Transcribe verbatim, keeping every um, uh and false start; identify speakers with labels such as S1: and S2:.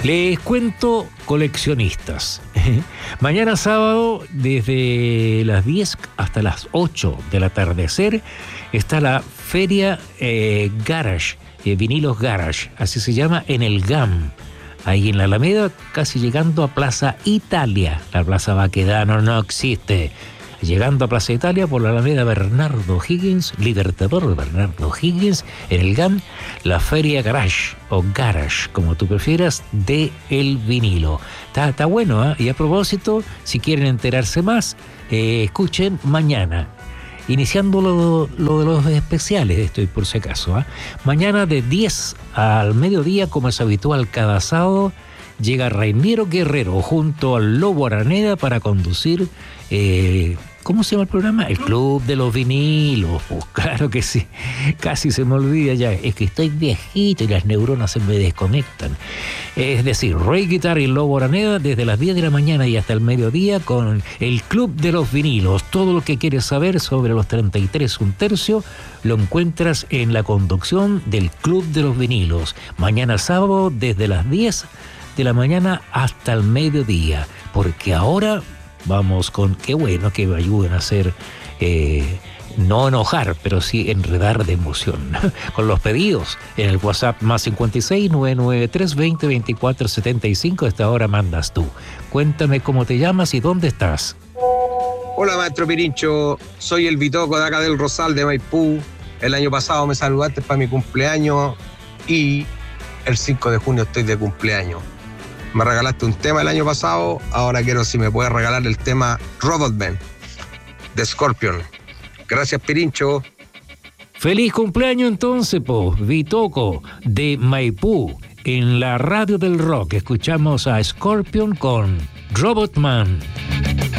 S1: Les cuento, coleccionistas. Mañana sábado, desde las diez hasta las ocho del atardecer, está la Feria eh, Garage, eh, Vinilos Garage, así se llama, en el G A M. Ahí en la Alameda, casi llegando a Plaza Italia. La Plaza Baquedano no existe. Llegando a Plaza Italia por la Alameda Bernardo Higgins, Libertador Bernardo Higgins, en el G A M, la Feria Garage, o Garage, como tú prefieras, de el vinilo. Está, está bueno, ¿eh? Y a propósito, si quieren enterarse más, eh, escuchen mañana. Iniciando lo, lo de los especiales, estoy por si acaso. ¿eh? Mañana de diez al mediodía, como es habitual cada sábado, llega Reiniero Guerrero junto al Lobo Araneda para conducir... Eh, ¿Cómo se llama el programa? El Club de los Vinilos. Pues claro que sí. Casi se me olvida ya. Es que estoy viejito y las neuronas se me desconectan. Es decir, Rey Guitar y Lobo Araneda desde las diez de la mañana y hasta el mediodía con el Club de los Vinilos. Todo lo que quieres saber sobre los treinta y tres un tercio lo encuentras en la conducción del Club de los Vinilos. Mañana sábado desde las diez de la mañana hasta el mediodía. Porque ahora... Vamos con, qué bueno que me ayuden a hacer, eh, no enojar, pero sí enredar de emoción. Con los pedidos en el WhatsApp más cincuenta y seis, novecientos noventa y tres, veinte, veinticuatro, setenta y cinco. A esta hora mandas tú. Cuéntame cómo te llamas y dónde estás.
S2: Hola, maestro Pirincho. Soy el Bitoco de acá del Rosal de Maipú. El año pasado me saludaste para mi cumpleaños y el cinco de junio estoy de cumpleaños. Me regalaste un tema el año pasado, ahora quiero si me puedes regalar el tema Robotman de Scorpion. Gracias, Pirincho.
S1: Feliz cumpleaños entonces, po, Bitoco de Maipú. En la radio del rock escuchamos a Scorpion con Robotman.